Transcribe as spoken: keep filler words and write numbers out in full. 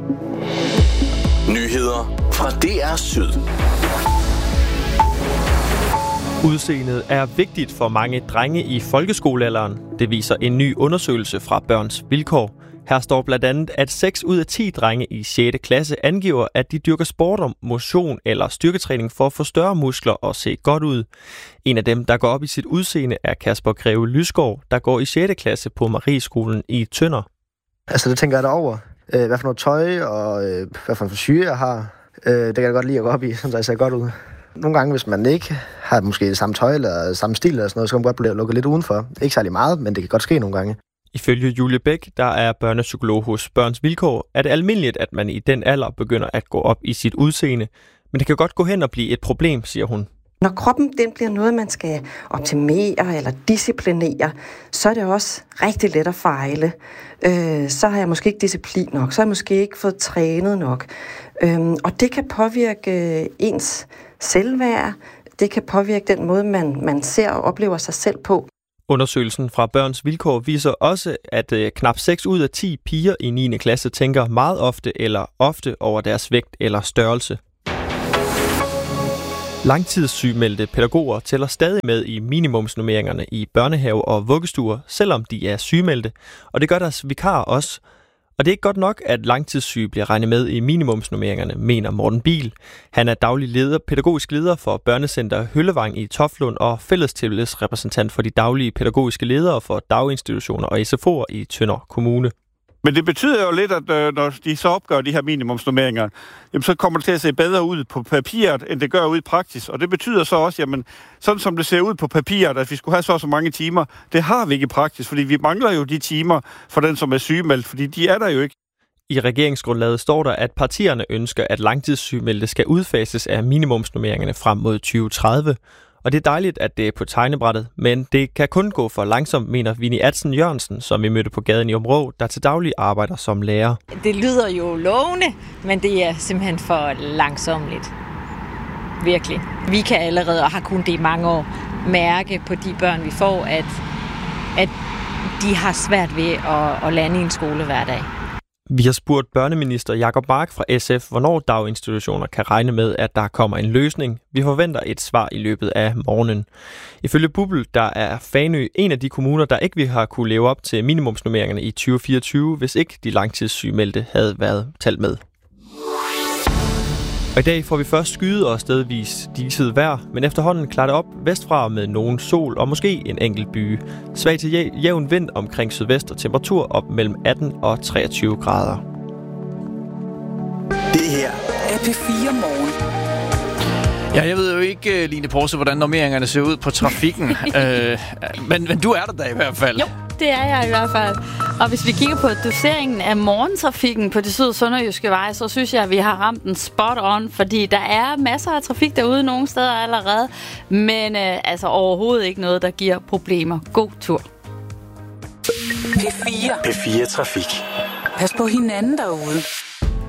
Nyheder fra D R Syd. Udseendet er vigtigt for mange drenge i folkeskolealderen. Det viser en ny undersøgelse fra Børns Vilkår. Her står blandt andet, at seks ud af ti drenge i sjette klasse angiver, at de dyrker sport om motion eller styrketræning for at få større muskler og se godt ud. En af dem, der går op i sit udseende, er Kasper Greve Lysgaard, der går i sjette klasse på Marieskolen i Tønder. Altså det tænker jeg derover. Øh, hvad for noget tøj og øh, hvad for en frisyre jeg har. Øh, det kan jeg godt lide at gå op i, så jeg ser godt ud. Nogle gange, hvis man ikke har måske det samme tøj eller samme stil eller sådan noget, så kan man godt blive lukket lidt udenfor. Ikke særlig meget, men det kan godt ske nogle gange. Ifølge Julie Bæk, der er børnepsykolog hos Børns Vilkår, er det almindeligt, at man i den alder begynder at gå op i sit udseende. Men det kan godt gå hen og blive et problem, siger hun. Når kroppen den bliver noget, man skal optimere eller disciplinere, så er det også rigtig let at fejle. Øh, så har jeg måske ikke disciplin nok, så har jeg måske ikke fået trænet nok. Øh, og det kan påvirke ens selvværd, det kan påvirke den måde, man, man ser og oplever sig selv på. Undersøgelsen fra Børns Vilkår viser også, at øh, knap seks ud af ti piger i niende klasse tænker meget ofte eller ofte over deres vægt eller størrelse. Langtidssygemeldte pædagoger tæller stadig med i minimumsnormeringerne i børnehave og vuggestuer, selvom de er sygemeldte, og det gør deres vikar også. Og det er ikke godt nok, at langtidssyge bliver regnet med i minimumsnormeringerne, mener Morten Biel. Han er daglig leder, pædagogisk leder for Børnecenter Høllevang i Toftlund og fællestillidsrepræsentant for de daglige pædagogiske ledere for daginstitutioner og S F O'er i Tønder Kommune. Men det betyder jo lidt, at øh, når de så opgør de her minimumsnormeringer, jamen, så kommer det til at se bedre ud på papiret, end det gør ud i praksis. Og det betyder så også, jamen, sådan som det ser ud på papiret, at vi skulle have så så mange timer, det har vi ikke i praksis, fordi vi mangler jo de timer for den, som er sygemeldt, fordi de er der jo ikke. I regeringsgrundlaget står der, at partierne ønsker, at langtidssygemeldte skal udfases af minimumsnormeringerne frem mod tyve tredive. Og det er dejligt, at det er på tegnebrættet, men det kan kun gå for langsomt, mener Vinnie Adsen Jørgensen, som vi mødte på gaden i Områ, der til daglig arbejder som lærer. Det lyder jo lovende, men det er simpelthen for langsomligt. Virkelig. Vi kan allerede, og har kun det i mange år, mærke på de børn, vi får, at, at de har svært ved at, at lande i en skole hver dag. Vi har spurgt børneminister Jacob Mark fra S F, hvornår daginstitutioner kan regne med, at der kommer en løsning. Vi forventer et svar i løbet af morgenen. Ifølge Bubble, der er Fanø en af de kommuner, der ikke vil have kunne leve op til minimumsnormeringerne i tyve fireogtyve, hvis ikke de langtidssygemeldte havde været talt med. Og i dag får vi først skyde og stedvis diset vejr, men efterhånden klarer det op vestfra med nogen sol og måske en enkelt byge. Svag til jævn vind omkring sydvest og temperatur op mellem atten og treogtyve grader. Det her er P fire Morgen. Ja, jeg ved jo ikke, Line Porse, hvordan normeringerne ser ud på trafikken, øh, men, men du er der da i hvert fald. Jo, det er jeg i hvert fald. Og hvis vi kigger på doseringen af morgentrafikken på de syd- og sønderjyske veje, så synes jeg, at vi har ramt den spot on, fordi der er masser af trafik derude nogle steder allerede, men øh, altså overhovedet ikke noget, der giver problemer. God tur. P fire. P fire Trafik. Pas på hinanden derude.